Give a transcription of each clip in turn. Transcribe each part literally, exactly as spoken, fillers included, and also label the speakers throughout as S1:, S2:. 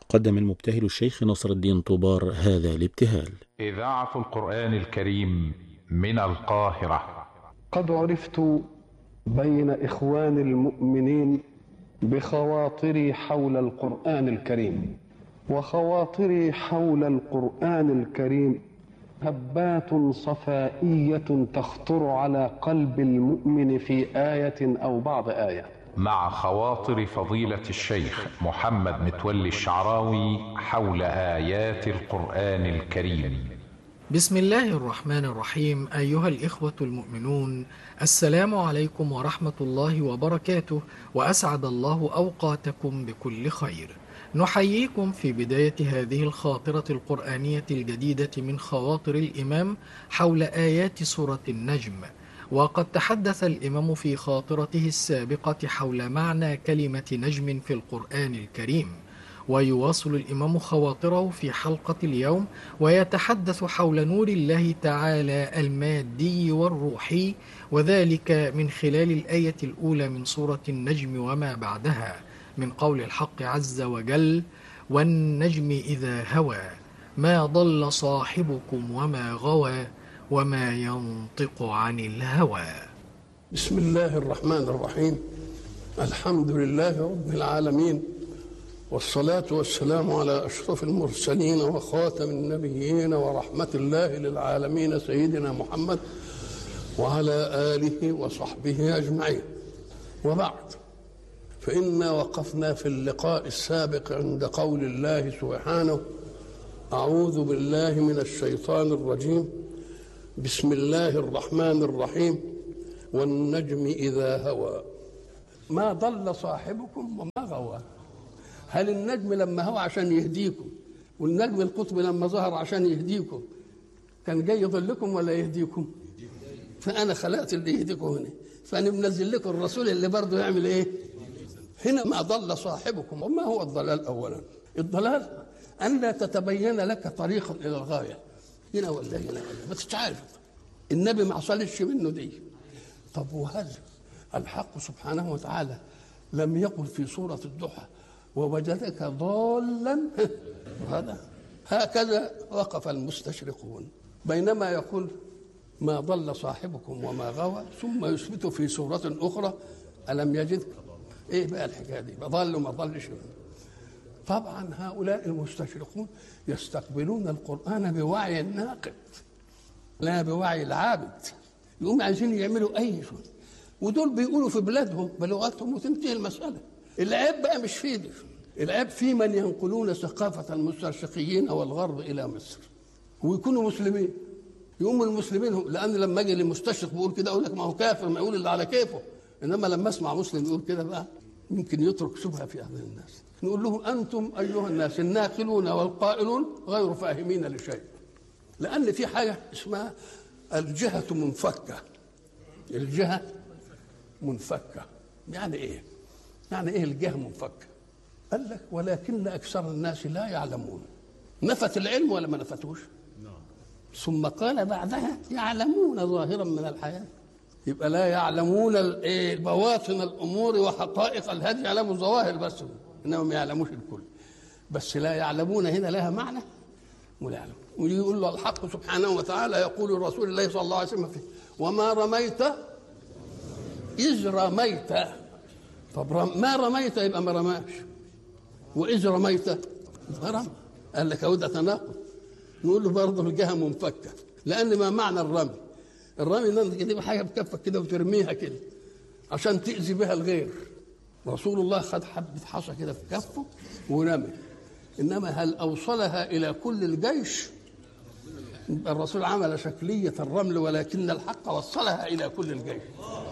S1: قدم المبتهل الشيخ نصر الدين طوبار هذا الابتهال.
S2: إذاعة القرآن الكريم من القاهرة.
S3: قد عرفت بين إخوان المؤمنين بخواطري حول القرآن الكريم، وخواطري حول القرآن الكريم هبات صفائية تخطر على قلب المؤمن في آية أو بعض آية.
S2: مع خواطر فضيلة الشيخ محمد متولي الشعراوي حول آيات القرآن الكريم.
S4: بسم الله الرحمن الرحيم. أيها الإخوة المؤمنون، السلام عليكم ورحمة الله وبركاته، وأسعد الله أوقاتكم بكل خير. نحييكم في بداية هذه الخاطرة القرآنية الجديدة من خواطر الإمام حول آيات سورة النجم. وقد تحدث الإمام في خاطرته السابقة حول معنى كلمة نجم في القرآن الكريم، ويواصل الإمام خواطره في حلقة اليوم ويتحدث حول نور الله تعالى المادي والروحي، وذلك من خلال الآية الأولى من سورة النجم وما بعدها، من قول الحق عز وجل: والنجم إذا هوى ما ضل صاحبكم وما غوى وما ينطق عن الهوى.
S3: بسم الله الرحمن الرحيم. الحمد لله رب العالمين، والصلاة والسلام على أشرف المرسلين وخاتم النبيين ورحمة الله للعالمين سيدنا محمد وعلى آله وصحبه أجمعين، وبعد، فإنا وقفنا في اللقاء السابق عند قول الله سبحانه: أعوذ بالله من الشيطان الرجيم، بسم الله الرحمن الرحيم، والنجم إذا هوى ما ضل صاحبكم وما غوى. هل النجم لما هوى عشان يهديكم، والنجم القطب لما ظهر عشان يهديكم، كان جاي يضلكم ولا يهديكم؟ فأنا خلقت اللي يهديكم هنا، فأنا منزل لكم الرسول اللي برضه يعمل إيه؟ هنا ما ضل صاحبكم. وما هو الضلال؟ أولا الضلال أن لا تتبين لك طريق إلى الغاية، هنا ولا هنا ولا ما تتعرف. النبي ما حصلش منه دي. طب وهل الحق سبحانه وتعالى لم يقل في سورة الضحى: ووجدك ضالا؟ هذا هكذا وقف المستشرقون، بينما يقول ما ضل صاحبكم وما غوى، ثم يثبت في سورة أخرى: ألم يجدك. إيه بقى الحكاية دي؟ ضل وما ضلش. طبعا هؤلاء المستشرقون يستقبلون القرآن بوعي الناقد لا بوعي العابد، يقوم عايزين يعملوا أي شيء، ودول بيقولوا في بلادهم بلغتهم وتنتهي المسألة. العيب بقى مش في دي، العيب في من ينقلون ثقافة المستشرقيين أو الغرب إلى مصر ويكونوا مسلمين. يقوموا المسلمين هم، لأن لما أجي للمستشرق بيقول كده أقول لك ما هو كافر، ما يقول اللي على كيفه. إنما لما أسمع مسلم يقول كده بقى يمكن يترك شبهة في أذهان الناس. نقول لهم: أنتم أيها الناس الناقلون والقائلون غير فاهمين لشيء، لأن في حاجة اسمها الجهة منفكة. الجهة منفكة يعني إيه؟ يعني إيه الجهة منفكة؟ قال لك: ولكن أكثر الناس لا يعلمون. نفت العلم ولا ما نفتوش؟ ثم قال بعدها: يعلمون ظاهرا من الحياة. يبقى لا يعلمون بواطن الأمور وحقائق الهدي، يعلموا الظواهر بس، إنما ما يعلموش الكل. بس لا يعلمون هنا لها معنى ولا يعلم. ويقول له الحق سبحانه وتعالى يقول لرسول الله صلى الله عليه وسلم فيه: وما رميت إذ رميت. طب ما رميت يبقى ما رماش، وإذ رميت يبقى رمى. قال لك أهو ده تناقض. نقول له برضه الجهة منفكة، لأن ما معنى الرمي؟ الرمي ان تجيب حاجه بكفك كده وترميها كده عشان تأذي بها الغير. رسول الله خد حبه حصى كده في كفه ورمي، انما هل اوصلها الى كل الجيش؟ الرسول عمل شكليه الرمل، ولكن الحق وصلها الى كل الجيش.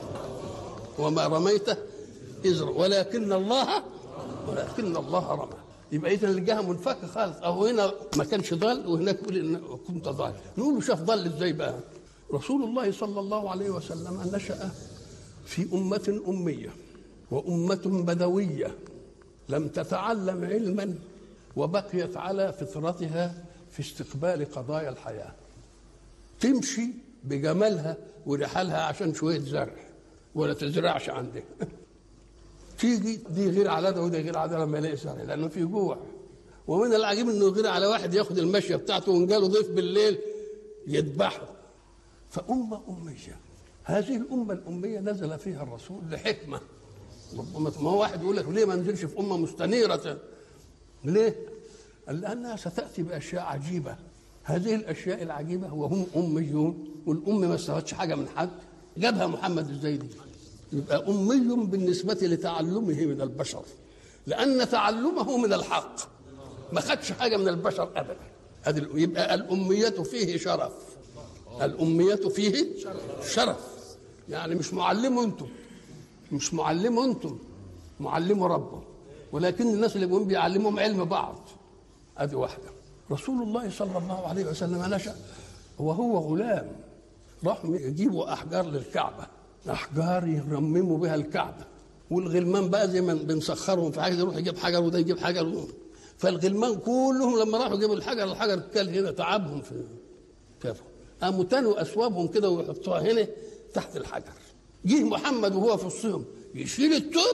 S3: وما رميت اذ ولكن الله ولكن الله رمى. يبقى اذا الجهه منفكه خالص، او هنا ما كانش ضال وهناك يقول ان كنت ضال. نقول له شاف ضل ازاي بقى؟ رسول الله صلى الله عليه وسلم نشأ في أمة أمية وأمة بدوية لم تتعلم علما، وبقيت على فطرتها في استقبال قضايا الحياة، تمشي بجمالها ورحالها عشان شوية زرع ولا تزرعش عندها. تيجي دي غير عادة وده غير عادة لما يلاقي زرع، لأنه في جوع، ومن العجيب انه يغير على واحد ياخد المشيه بتاعته وان جاله ضيف بالليل يذبحه. فامه اميه، هذه الامه الاميه نزل فيها الرسول لحكمه. ما هو واحد يقول لك ليه ما نزلش في امه مستنيره؟ ليه؟ قال لانها ستاتي باشياء عجيبه. هذه الاشياء العجيبه وهم اميون، والام ما استفادش حاجه من حد، جابها محمد الزيدي. يبقى امي بالنسبه لتعلمه من البشر، لان تعلمه من الحق، ما خدش حاجه من البشر ابدا. يبقى الاميه فيه شرف، الاميه فيه شرف. يعني مش معلمه انتم، مش معلمه انتم، معلمه ربه. ولكن الناس اللي بيقوم بيعلمهم علم بعض. ادي واحده. رسول الله صلى الله عليه وسلم نشأ وهو غلام، راحوا يجيبوا احجار للكعبه، احجار يرمموا بها الكعبه، والغلمان بقى زي ما بنسخرهم في حاجه، يروح يجيب حجر وده يجيب حجر. فالغلمان كلهم لما راحوا يجيبوا الحجر، الحجر كل هنا تعبهم في كافه، قاموا تنوا اثوابهم كده ويحطوها هنا تحت الحجر. جه محمد وهو في الصيام يشيل التوب،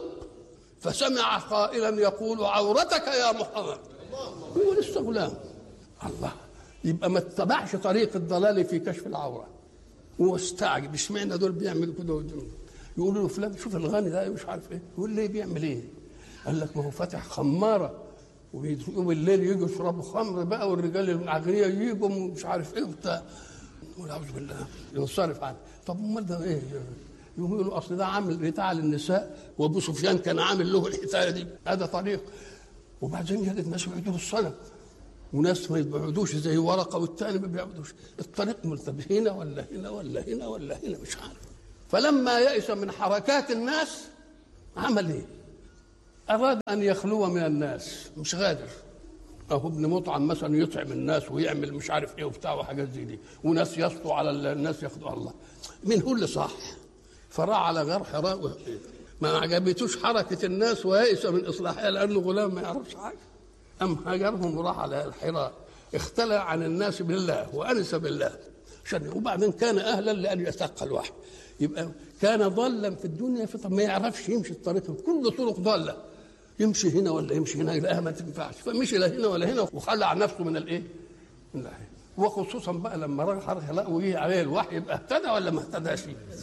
S3: فسمع قائلا يقول عورتك يا محمد. هو لسه غلام. الله، يبقى ما اتبعش طريق الضلال في كشف العوره. هو استعجب اشمعنى دول بيعملوا كده ودول. يقولوا له فلان شوف الغني ده مش عارف ايه، يقول ليه بيعمل ايه؟ قال لك ما هو فاتح خماره ويوم الليل يجوا يشربوا خمر بقى، والرجال الاغنياء يجوا مش عارف ايه وبتاع. يقول اعوذ بالله، ينصرف عنه. طب امال ده ايه؟ يقوم يقولوا اصل ده عامل بتاع للنساء، وابو سفيان كان عامل له الحكايه دي، هذا طريق. وبعدين يجد ناس يعبدوا الصنم وناس ما يبعدوش زي ورقه والثاني ما بيعبدوش. الطريق ملتبس هنا ولا هنا ولا هنا ولا هنا مش عارف. فلما يئس من حركات الناس عمل ايه؟ اراد ان يخلو من الناس، مش غادر. اهو ابن مطعم مثلا يطعم الناس ويعمل مش عارف ايه وبتاع وحاجات زي دي، وناس يسطوا على الناس ياخدوا الله. مين هو اللي صح؟ فراح على غار حراء، ما عجبتوش حركه الناس ويئس من اصلاحها لانه غلام ما يعرفش حاجه. أم هاجرهم وراح على الحراء، اختلى عن الناس بالله وأنس بالله. وبعدين كان أهلا لأن يتلقى الوحي. يبقى كان ضالا في الدنيا، في ما يعرفش يمشي الطريق، كل طرق ضالة، يمشي هنا ولا يمشي هنا، يلاقيها ما تنفعش، فمشي لا هنا ولا هنا وخلع نفسه من الايه؟ من الله. وخصوصا بقى لما راح الحراء وجه عليه الوحي، يبقى اهتدى ولا ما اهتداش؟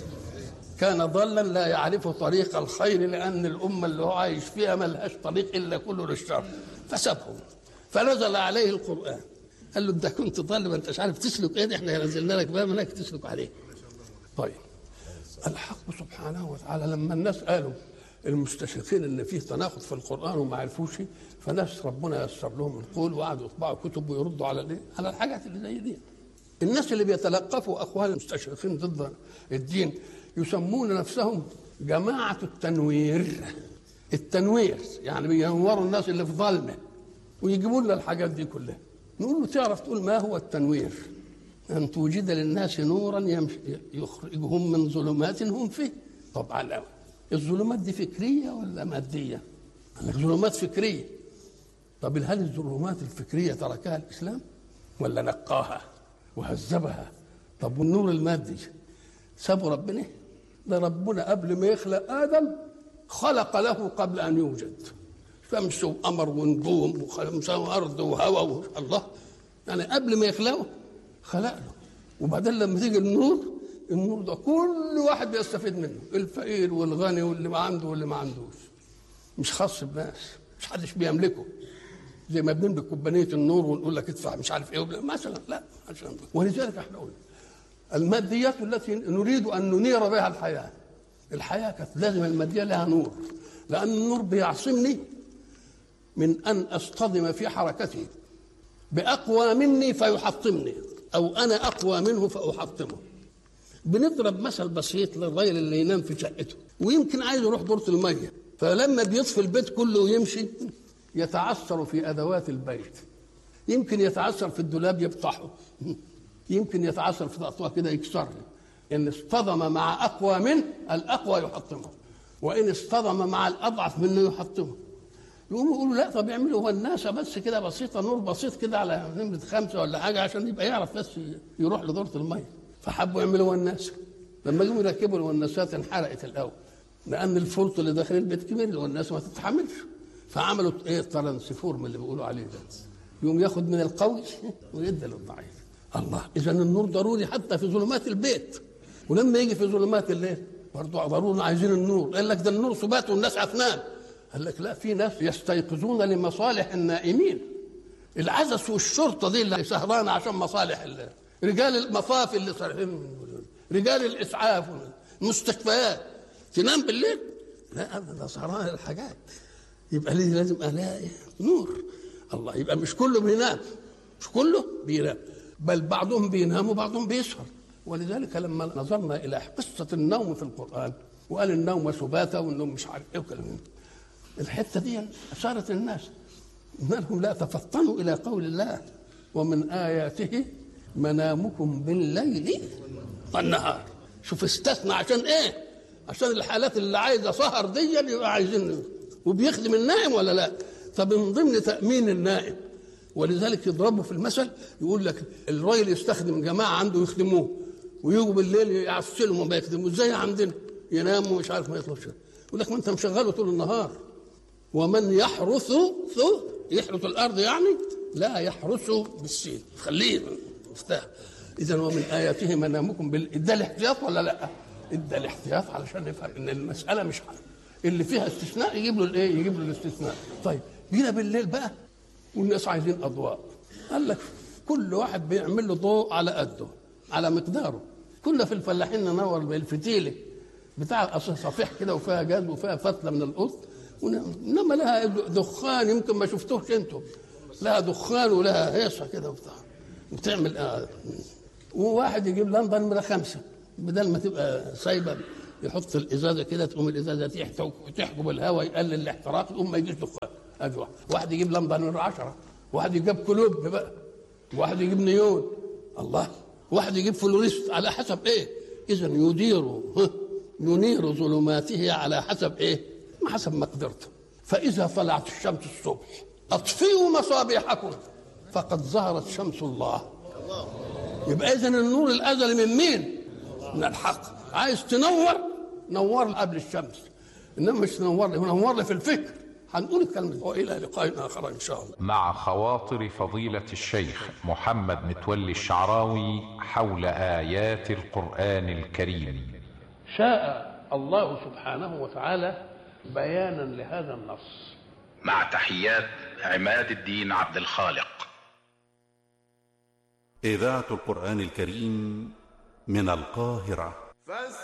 S3: كان ضالا لا يعرف طريق الخير، لأن الأمة اللي هو عايش فيها ما لهاش طريق إلا كله للشر، فسابهم. فنزل عليه القرآن، قال له أنت كنت ضال ما أنتش عارف تسلك إيه، إحنا نزلنا لك بقى منك تسلك عليه. طيب الحق سبحانه وتعالى لما الناس قالوا المستشرقين ان فيه تناقض في القرآن وما عرفوش، فناس ربنا يسر لهم القول وقعدوا يطبعوا كتب ويردوا على الايه؟ على الحاجات اللي زي دي. الناس اللي بيتلقفوا اقوال المستشرقين ضد الدين يسمون نفسهم جماعة التنوير. التنوير يعني بينوروا الناس اللي في ظلمه ويجيبوا لنا الحاجات دي كلها. نقول له تعرف تقول ما هو التنوير؟ أن توجد للناس نورا يخرجهم من ظلمات هم فيه. طبعا الظلمات دي فكرية ولا مادية؟ ظلمات فكرية. طب هل الظلمات الفكرية تركها الإسلام ولا نقاها وهذبها؟ طب والنور المادي سابوا ربنا؟ ده ربنا قبل ما يخلق آدم خلق له قبل أن يوجد شمس وقمر ونجوم وأرض وهواء. الله يعني قبل ما يخلقه خلق له. وبعدين لما تيجي النور، النور ده كل واحد بيستفيد منه، الفقير والغني واللي ما عنده واللي ما عندوش، مش خاص بالناس، مش حدش بيملكه زي ما بنملك كوبانيه النور ونقول لك ادفع مش عارف ايه مثلا، لا. ولذلك احنا قلنا الماديات التي نريد ان ننير بها الحياه، الحياه كانت لازم الماديه لها نور، لان النور بيعصمني من ان اصطدم في حركتي باقوى مني فيحطمني، او انا اقوى منه فاحطمه. بنضرب مثل بسيط للراجل اللي ينام في شقته ويمكن عايز يروح دورة الميه، فلما بيطفي البيت كله ويمشي يتعثر في ادوات البيت، يمكن يتعثر في الدولاب يفتحه، يمكن يتعثر في تقطوع كده يكسره. ان اصطدم مع اقوى منه الاقوى يحطمه، وان اصطدم مع الاضعف منه يحطمه. يقوموا يقولوا لا طب يعملوا هو الناس بس كده بسيطه، نور بسيط كده على نمره خمسه ولا حاجه عشان يبقى يعرف بس يروح لدورة الميه. فحبوا يعملوا هو الناس. لما جم يركبوا الوناسات انحرقت الاول، لان الفلط اللي داخل البيت كبير والناس ما تتحملش، فعملوا ايه ترانسفورم اللي بيقولوا عليه ده، يوم ياخد من القوي ويدي للضعيف. الله، اذا النور ضروري حتى في ظلمات البيت، ولما يجي في ظلمات الليل برضه ضروري عايزين النور. قال لك ده النور سبات والناس هتنام. قال لك لا، في ناس يستيقظون لمصالح النائمين. العزس والشرطه دي اللي سهرانه عشان مصالح الله، رجال المصافي اللي صارفين، رجال الاسعاف، المستشفيات تنام بالليل؟ لا ابدا، سهران الحاجات. يبقى ليه لازم الاقي نور. الله، يبقى مش كله بينام، مش كله بينام، بل بعضهم بينام وبعضهم بيسهر. ولذلك لما نظرنا الى قصه النوم في القران وقال النوم سباتا والنوم مش عارف ايه وكلام، الحته دي اثارت الناس انهم لا تفطنوا الى قول الله ومن اياته منامكم بالليل والنهار. شوف استثنى عشان ايه؟ عشان الحالات اللي عايزه سهر دي يبقى عايزين، وبيخدم النائم ولا لا؟ فمن ضمن تامين النائم، ولذلك يضربوا في المثل يقول لك الراجل يستخدم جماعه عنده يخدموه ويجوا بالليل يعسلهم وما يخدموا زي عندنا، يناموا مش عارف ما يطلبش. يقول لك ما انت مشغله طول النهار. ومن يحرث يحرث الارض يعني لا يحرث بالسين، خليه مفتاح. اذا ومن اياته منامكم بال... ادى الاحتياط ولا لا؟ ادى الاحتياط علشان نفهم ان المساله مش حل. اللي فيها استثناء يجيب له الايه؟ يجيب له الاستثناء. طيب جينا بالليل بقى والناس عايزين اضواء. قال لك كل واحد بيعمل له ضوء على قده على مقداره. كنا في الفلاحين ننور بالفتيله بتاع صفيح كده وفيها جاز وفيها فتله من القط، انما لها دخان يمكن ما شفتوش انتم، لها دخان ولها هيصه كده وبتاع بتعمل آه. وواحد يجيب لمبه نمره خمسه بدل ما تبقى سايبه، يحط الازازه كده تقوم الازازه تحجب الهواء يقلل الاحتراق يقوم ما يجيش دخان. ادي واحد. واحد يجيب لمبه نمره عشرة، واحد يجيب كلوب بقى، واحد يجيب نيون. الله، واحد يجيب فلوريست على حسب ايه؟ اذا يدير ينير ظلماته على حسب ايه؟ حسب مقدرته. فاذا طلعت الشمس الصبح اطفئوا مصابيحكم فقد ظهرت شمس الله. يبقى اذا النور الازلي من مين؟ من الحق. عايز تنور نور قبل الشمس، انما مش تنور لي نور لي في الفكر. هنقول الكلمه. والى لقاء اخر ان شاء الله.
S2: مع خواطر فضيلة الشيخ محمد متولي الشعراوي حول آيات القرآن الكريم.
S3: شاء الله سبحانه وتعالى بيانا لهذا النص.
S5: مع تحيات عماد الدين عبد الخالق.
S6: إذاعة القرآن الكريم من القاهرة.